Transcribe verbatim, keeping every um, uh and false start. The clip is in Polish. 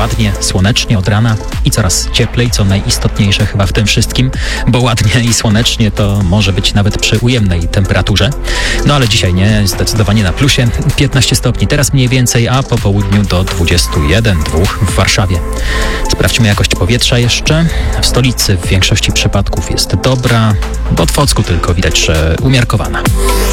ładnie, słonecznie od rana i coraz cieplej, co najistotniejsze chyba w tym wszystkim, bo ładnie i słonecznie to może być nawet przy ujemnej temperaturze. No ale dzisiaj nie, zdecydowanie na plusie. piętnaście stopni teraz mniej więcej, a po południu do dwudziestu jeden, dwóch w Warszawie. Sprawdźmy jakość powietrza jeszcze. W stolicy w większości przypadków jest dobra, w Otwocku tylko widać, że umiarkowana.